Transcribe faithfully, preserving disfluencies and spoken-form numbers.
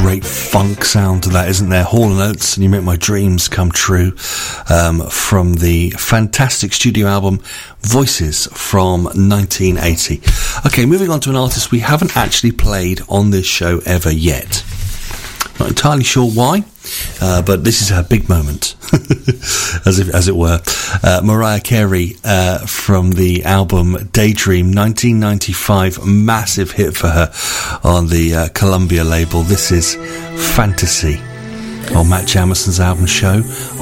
great funk sound to that, isn't there? Hall and Oates, and You Make My Dreams Come True, um, from the fantastic studio album Voices from nineteen eighty. Okay, moving on to an artist we haven't actually played on this show ever yet. Not entirely sure why, uh, but this is her big moment, as if, as it were. Uh, Mariah Carey, uh, from the album Daydream, nineteen ninety-five, massive hit for her on the uh, Columbia label. This is Fantasy on Matt Jamison's album show